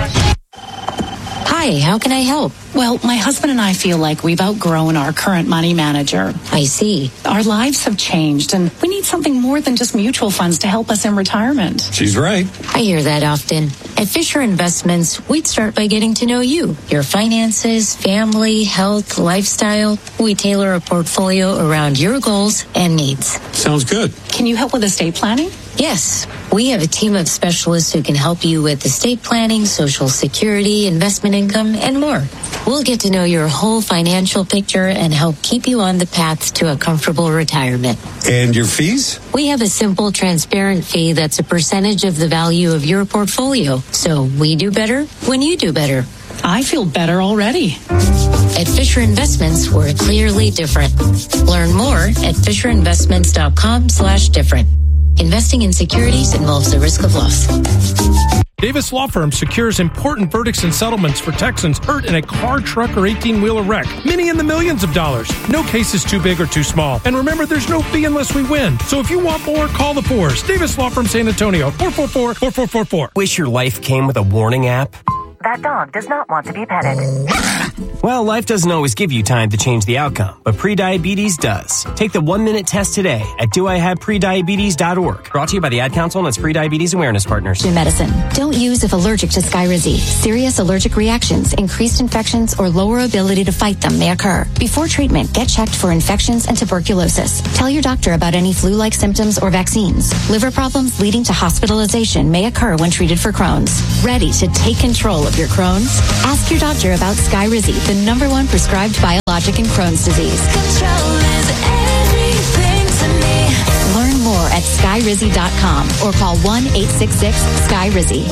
Hi, how can I help? Well, my husband and I feel like we've outgrown our current money manager. I see. Our lives have changed, and we need something more than just mutual funds to help us in retirement. She's right. I hear that often. At Fisher Investments, we'd start by getting to know you, your finances, family, health, lifestyle. We tailor a portfolio around your goals and needs. Sounds good. Can you help with estate planning? Yes, we have a team of specialists who can help you with estate planning, Social Security, investment income, and more. We'll get to know your whole financial picture and help keep you on the path to a comfortable retirement. And your fees? We have a simple, transparent fee that's a percentage of the value of your portfolio. So we do better when you do better. I feel better already. At Fisher Investments, we're clearly different. Learn more at FisherInvestments.com/different. Investing in securities involves the risk of loss. Davis Law Firm secures important verdicts and settlements for Texans hurt in a car, truck, or 18-wheeler wreck. Many in the millions of dollars. No case is too big or too small. And remember, there's no fee unless we win. So if you want more, call the Fours. Davis Law Firm San Antonio, 444-4444. Wish your life came with a warning app? That dog does not want to be petted. Well, life doesn't always give you time to change the outcome, but prediabetes does. Take the 1-minute test today at doihaveprediabetes.org. Brought to you by the Ad Council and its pre-diabetes awareness partners. Medicine. Don't use if allergic to Skyrizi. Serious allergic reactions, increased infections, or lower ability to fight them may occur. Before treatment, get checked for infections and tuberculosis. Tell your doctor about any flu-like symptoms or vaccines. Liver problems leading to hospitalization may occur when treated for Crohn's. Ready to take control of your Crohn's? Ask your doctor about Skyrizi, the #1 prescribed biologic in Crohn's disease. Control is everything to me. Learn more at Skyrizi.com or call 1-866-SKYRIZI.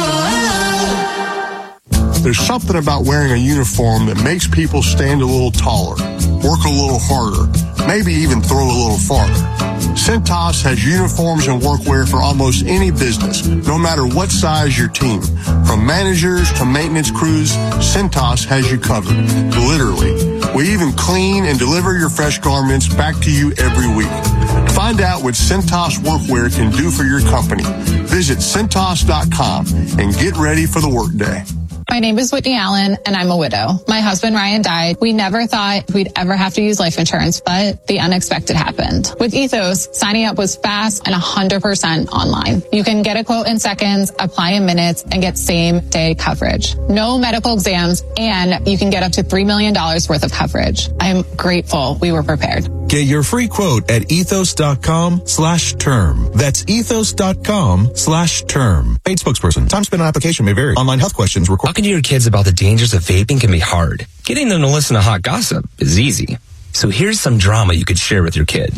There's something about wearing a uniform that makes people stand a little taller, work a little harder, maybe even throw a little farther. Cintas has uniforms and workwear for almost any business, no matter what size your team. From managers to maintenance crews, Cintas has you covered. Literally. We even clean and deliver your fresh garments back to you every week. Find out what Cintas workwear can do for your company. Visit Cintas.com and get ready for the workday. My name is Whitney Allen, and I'm a widow. My husband, Ryan, died. We never thought we'd ever have to use life insurance, but the unexpected happened. With Ethos, signing up was fast and 100% online. You can get a quote in seconds, apply in minutes, and get same-day coverage. No medical exams, and you can get up to $3 million worth of coverage. I'm grateful we were prepared. Get your free quote at ethos.com/term. That's ethos.com/term. Paid spokesperson. Time spent on application may vary. Online health questions required. Talking to your kids about the dangers of vaping can be hard. Getting them to listen to hot gossip is easy. So here's some drama you could share with your kid.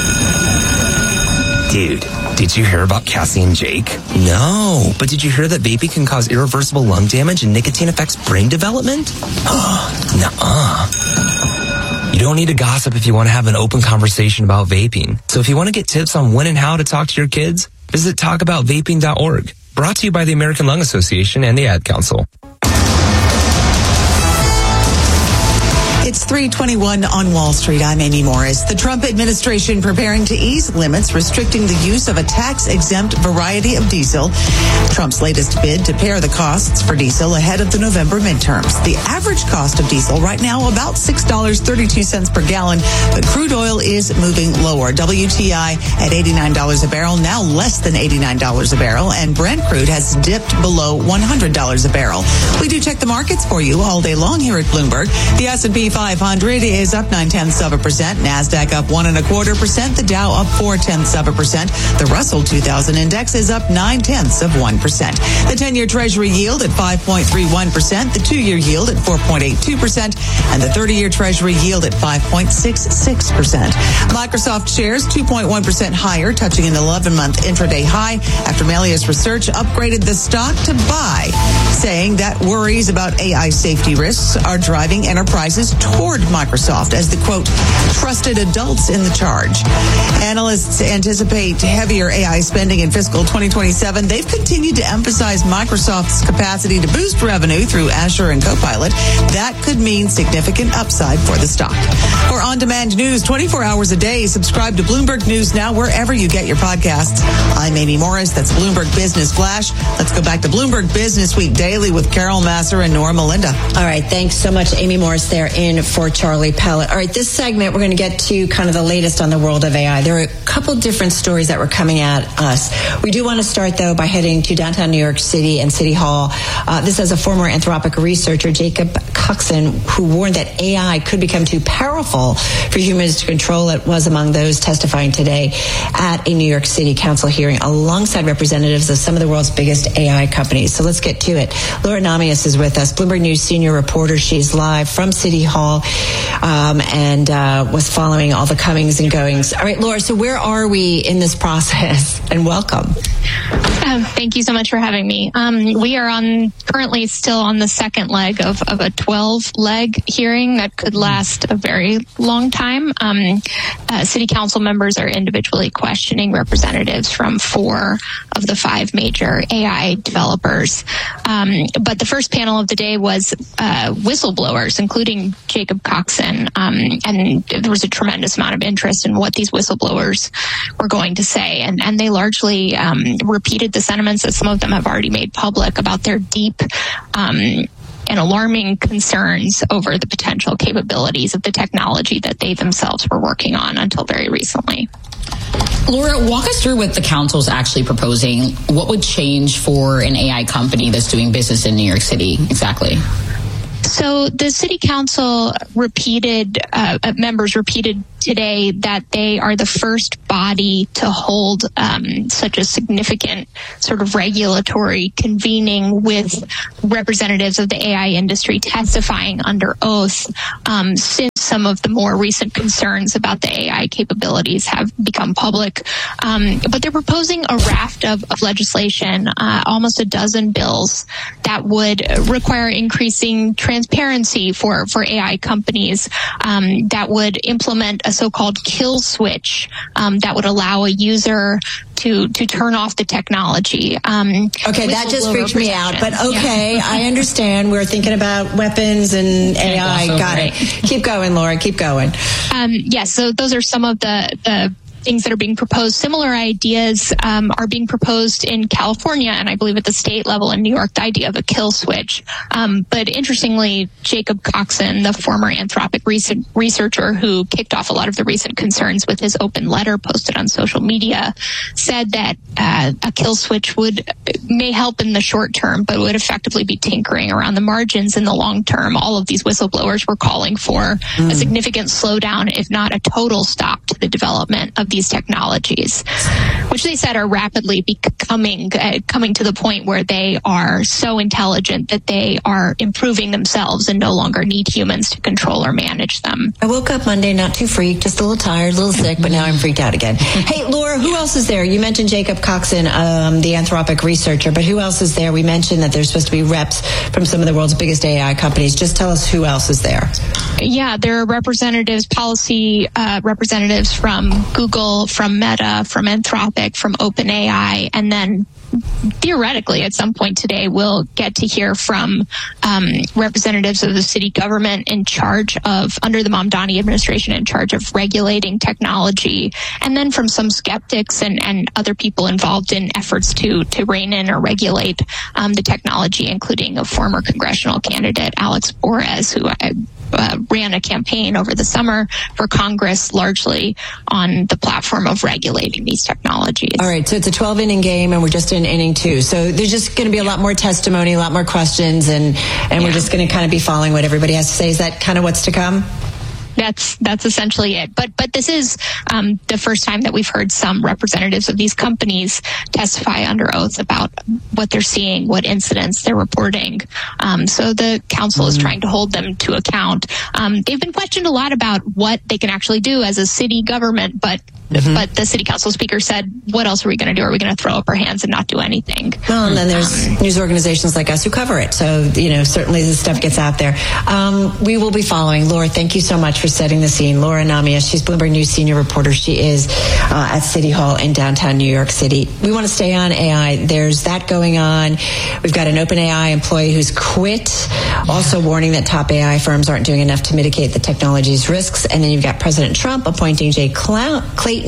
Dude, did you hear about Cassie and Jake? No, but did you hear that vaping can cause irreversible lung damage and nicotine affects brain development? Nuh-uh. You don't need to gossip if you want to have an open conversation about vaping. So if you want to get tips on when and how to talk to your kids, visit talkaboutvaping.org. Brought to you by the American Lung Association and the Ad Council. It's 3:21 on Wall Street. I'm Amy Morris. The Trump administration preparing to ease limits restricting the use of a tax-exempt variety of diesel. Trump's latest bid to pare the costs for diesel ahead of the November midterms. The average cost of diesel right now about $6.32 per gallon, but crude oil is moving lower. WTI at $89 a barrel, now less than $89 a barrel, and Brent crude has dipped below $100 a barrel. We do check the markets for you all day long here at Bloomberg. The S&P 500 500 is up 0.9%. NASDAQ up 1.25%. The Dow up 0.4%. The Russell 2000 index is up 0.9%. The 10-year Treasury yield at 5.31%. The 2-year yield at 4.82%. And the 30-year Treasury yield at 5.66%. Microsoft shares 2.1% higher, touching an 11-month intraday high after Melius Research upgraded the stock to buy, saying that worries about AI safety risks are driving enterprises toward Microsoft as the, quote, trusted adults in the charge. Analysts anticipate heavier AI spending in fiscal 2027. They've continued to emphasize Microsoft's capacity to boost revenue through Azure and Copilot. That could mean significant upside for the stock. For on-demand news 24 hours a day, subscribe to Bloomberg News Now wherever you get your podcasts. I'm Amy Morris. That's Bloomberg Business Flash. Let's go back to Bloomberg Business Week Daily with Carol Massar and Norma Melinda. All right. Thanks so much, Amy Morris, there in for Charlie Pellet. All right. This segment, we're going to get to kind of the latest on the world of AI. There are a couple different stories that were coming at us. We do want to start, though, by heading to downtown New York City and City Hall. This is a former Anthropic researcher, Jacob Coxon, who warned that AI could become too powerful for humans to control. It was among those testifying today at a New York City Council hearing alongside representatives of some of the world's biggest AI companies. So let's get to it. Laura Namias is with us, Bloomberg News senior reporter. She's live from City Hall and was following all the comings and goings. All right, Laura, so where are we in this process? And welcome. Thank you so much for having me. We are currently still on the second leg of a 12-leg hearing that could last a very long time. City council members are individually questioning representatives from 4 of the 5 major AI developers. But the first panel of the day was whistleblowers, including Jacob Coxon. And there was a tremendous amount of interest in what these whistleblowers were going to say. And they largely repeated the sentiments that some of them have already made public about their deep and alarming concerns over the potential capabilities of the technology that they themselves were working on until very recently. Laura, walk us through what the council's actually proposing. What would change for an AI company that's doing business in New York City exactly? So the city council members repeated today that they are the first body to hold such a significant sort of regulatory convening with representatives of the AI industry testifying under oath since some of the more recent concerns about the AI capabilities have become public. But they're proposing a raft of legislation, almost a dozen bills that would require increasing transparency for AI companies, that would implement a so-called kill switch that would allow a user to turn off the technology. Okay, that just freaked me out, but okay, yeah. I understand. We're thinking about weapons and AI. Got it. Keep going, Laura. Keep going. Yes, so those are some of the things that are being proposed. Similar ideas are being proposed in California, and I believe at the state level in New York, the idea of a kill switch. But interestingly, Jacob Coxon, the former Anthropic researcher who kicked off a lot of the recent concerns with his open letter posted on social media, said that a kill switch may help in the short term, but would effectively be tinkering around the margins in the long term. All of these whistleblowers were calling for a significant slowdown, if not a total stop to the development of these technologies, which they said are rapidly coming to the point where they are so intelligent that they are improving themselves and no longer need humans to control or manage them. I woke up Monday not too freaked, just a little tired, a little sick, but now I'm freaked out again. Hey, Laura, who else is there? You mentioned Jacob Coxon, the Anthropic researcher, but who else is there? We mentioned that there's supposed to be reps from some of the world's biggest AI companies. Just tell us who else is there. Yeah, there are policy representatives from Google, from Meta, from Anthropic, from OpenAI, and then theoretically at some point today we'll get to hear from representatives of the city government in charge of, under the Mamdani administration, in charge of regulating technology, and then from some skeptics and other people involved in efforts to rein in or regulate the technology, including a former congressional candidate, Alex Borres, who ran a campaign over the summer for Congress largely on the platform of regulating these technologies. All right, so it's a 12-inning game, and we're just in inning 2. So there's just going to be a lot more testimony, a lot more questions, and we're just going to kind of be following what everybody has to say. Is that kind of what's to come? That's essentially it. But this is the first time that we've heard some representatives of these companies testify under oath about what they're seeing, what incidents they're reporting. So the council is trying to hold them to account. They've been questioned a lot about what they can actually do as a city government, but the city council speaker said, what else are we going to do? Are we going to throw up our hands and not do anything? Well, and then there's news organizations like us who cover it. So, certainly this stuff gets out there. We will be following. Laura, thank you so much for setting the scene. Laura Namias, she's Bloomberg News senior reporter. She is at City Hall in downtown New York City. We want to stay on AI. There's that going on. We've got an OpenAI employee who's quit, also warning that top AI firms aren't doing enough to mitigate the technology's risks. And then you've got President Trump appointing Jay Clayton,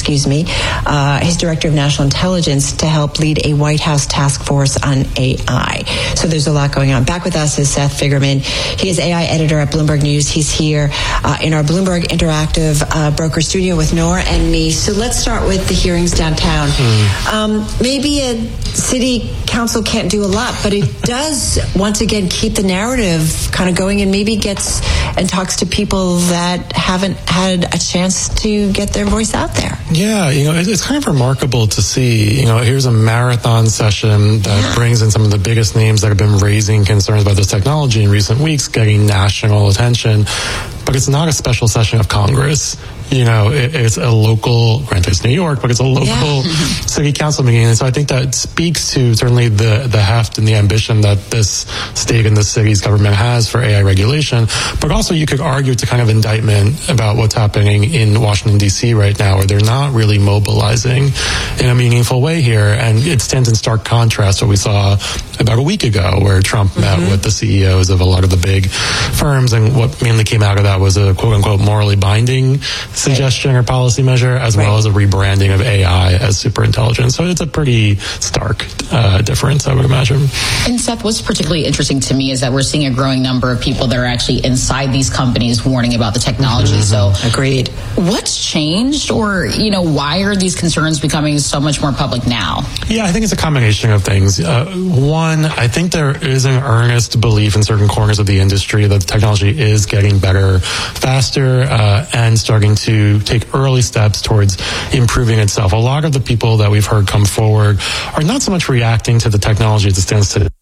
his director of national intelligence, to help lead a White House task force on AI. So there's a lot going on. Back with us is Seth Figerman. He is AI editor at Bloomberg News. He's here in our Bloomberg Interactive broker studio with Nora and me. So let's start with the hearings downtown. Maybe a city council can't do a lot, but it does once again keep the narrative kind of going, and maybe gets and talks to people that haven't had a chance to get their voice out there. Yeah, it's kind of remarkable to see, here's a marathon session that brings in some of the biggest names that have been raising concerns about this technology in recent weeks, getting national attention, but it's not a special session of Congress. It's a local, granted it's New York, but it's a local city council meeting. And so I think that speaks to certainly the heft and the ambition that this state and the city's government has for AI regulation. But also you could argue it's a kind of indictment about what's happening in Washington, D.C. right now, where they're not really mobilizing in a meaningful way here. And it stands in stark contrast to what we saw about a week ago, where Trump met with the CEOs of a lot of the big firms. And what mainly came out of that was a quote unquote morally binding suggestion or policy measure, as well as a rebranding of AI as superintelligence. So it's a pretty stark difference, I would imagine. And Seth, what's particularly interesting to me is that we're seeing a growing number of people that are actually inside these companies warning about the technology. So agreed. What's changed, or, why are these concerns becoming so much more public now? Yeah, I think it's a combination of things. One, I think there is an earnest belief in certain corners of the industry that the technology is getting better, faster, and starting to take early steps towards improving itself. A lot of the people that we've heard come forward are not so much reacting to the technology as it stands today,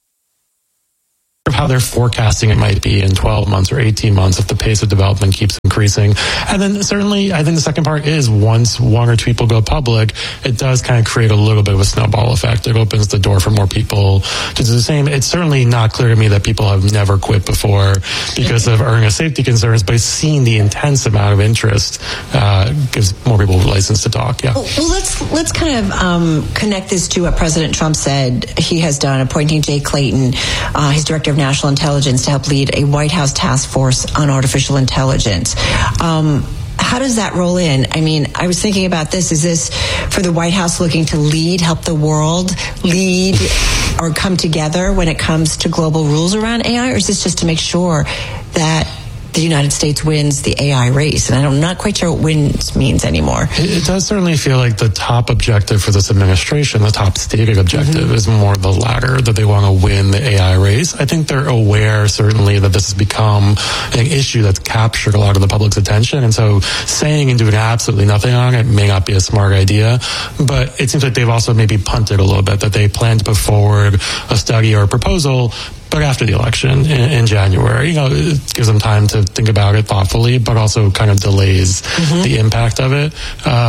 of how they're forecasting it might be in 12 months or 18 months if the pace of development keeps increasing. And then certainly, I think the second part is once one or two people go public, it does kind of create a little bit of a snowball effect. It opens the door for more people to do the same. It's certainly not clear to me that people have never quit before because of earnest safety concerns, but seeing the intense amount of interest gives more people a license to talk. Yeah. Well, let's kind of connect this to what President Trump said he has done, appointing Jay Clayton, his director of national intelligence, to help lead a White House task force on artificial intelligence. How does that roll in? I mean, I was thinking about this. Is this for the White House looking to lead, help the world lead or come together when it comes to global rules around AI? Or is this just to make sure that the United States wins the AI race? And I'm not quite sure what wins means anymore. It does certainly feel like the top objective for this administration, the top stated objective, is more the latter, that they want to win the AI race. I think they're aware, certainly, that this has become an issue that's captured a lot of the public's attention. And so saying and doing absolutely nothing on it may not be a smart idea. But it seems like they've also maybe punted a little bit, that they plan to put forward a study or a proposal, but after the election in January. It gives them time to think about it thoughtfully, but also kind of delays the impact of it.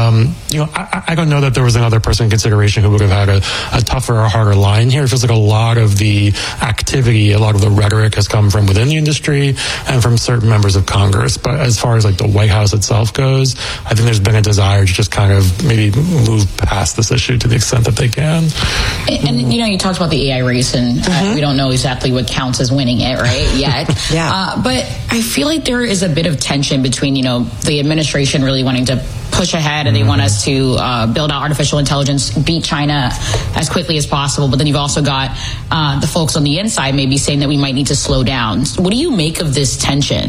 I don't know that there was another person in consideration who would have had a tougher or harder line here. It feels like a lot of the activity, a lot of the rhetoric has come from within the industry and from certain members of Congress. But as far as like the White House itself goes, I think there's been a desire to just kind of maybe move past this issue to the extent that they can. And you talked about the AI race, and we don't know exactly what counts as winning it, right? Yet. But I feel like there is a bit of tension between, the administration really wanting to push ahead and they want us to build out artificial intelligence, beat China as quickly as possible. But then you've also got the folks on the inside maybe saying that we might need to slow down. What do you make of this tension?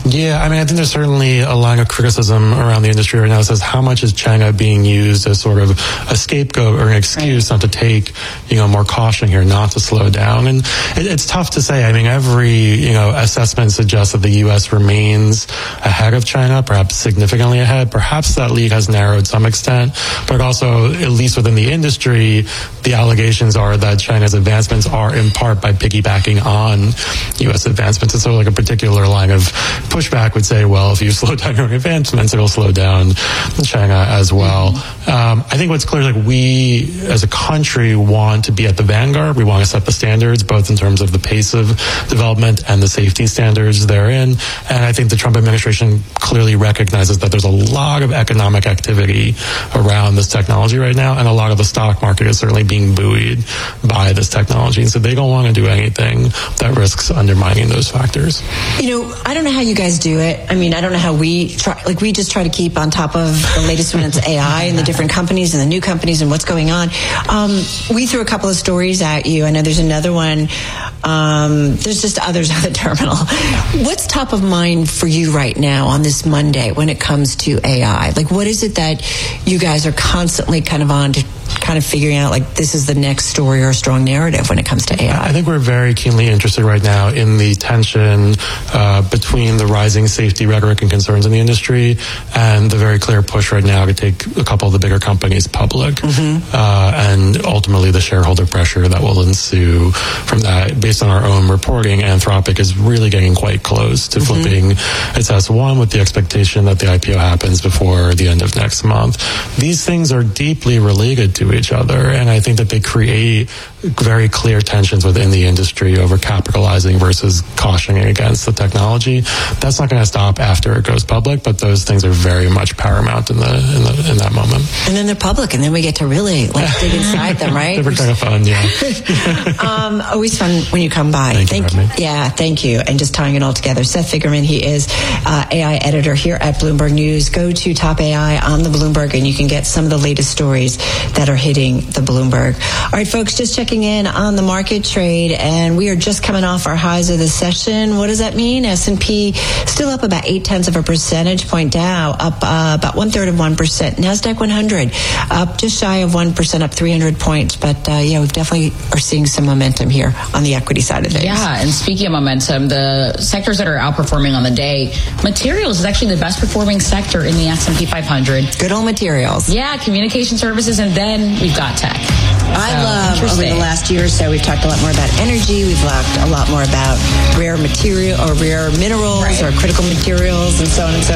Yeah, I mean, I think there's certainly a line of criticism around the industry right now that says how much is China being used as sort of a scapegoat or an excuse not to take, more caution here, not to slow down. And it's tough to say. I mean, every, assessment suggests that the U.S. remains ahead of China, perhaps significantly ahead. Perhaps that lead has narrowed to some extent, but also, at least within the industry, the allegations are that China's advancements are in part by piggybacking on U.S. advancements. And so like a particular line of pushback would say, well, if you slow down your advancements, it'll slow down China as well. I think what's clear is like we as a country want to be at the vanguard. We want to set the standards, both in terms of the pace of development and the safety standards therein. And I think the Trump administration clearly recognizes that there's a lot of economic activity around this technology right now, and a lot of the stock market is certainly being buoyed by this technology. And so they don't want to do anything that risks undermining those factors. I don't know how you guys do it. I mean, I don't know how we try. Like, we just try to keep on top of the latest when it's AI and the different companies and the new companies and what's going on. We threw a couple of stories at you. I know there's another one. There's just others on the terminal. What's top of mind for you right now on this Monday when it comes to AI? Like, what is it that you guys are constantly kind of on to kind of figuring out, like, this is the next story or strong narrative when it comes to AI? I think we're very keenly interested right now in the tension between the rising safety rhetoric and concerns in the industry and the very clear push right now to take a couple of the bigger companies public, and ultimately the shareholder pressure that will ensue from that. Based on our own reporting, Anthropic is really getting quite close to flipping its S1 with the expectation that the IPO happens before the end of next month. These things are deeply related to each other, and I think that they create very clear tensions within the industry over capitalizing versus cautioning against the technology. That's not going to stop after it goes public, but those things are very much paramount in that moment. And then they're public, and then we get to really dig inside them, right? They're kind of fun, yeah. Always fun when you come by. Thank you. Yeah, thank you. And just tying it all together. Seth Figgerman, he is AI editor here at Bloomberg News. Go to Top AI on the Bloomberg, and you can get some of the latest stories that are hitting the Bloomberg. All right, folks, just checking in on the market trade, and we are just coming off our highs of the session. What does that mean? S&P still up about 0.8 of a percentage point. Dow up about 1/3 of 1%. NASDAQ 100 up just shy of 1%, up 300 points. But we definitely are seeing some momentum here on the equity side of things. Yeah, and speaking of momentum, the sectors that are outperforming on the day, materials is actually the best performing sector in the S&P 500. Good old materials. Yeah, communication services, and then we've got tech. I love over the last year or so, we've talked a lot more about energy. We've talked a lot more about rare material or rare minerals or critical materials and so on and so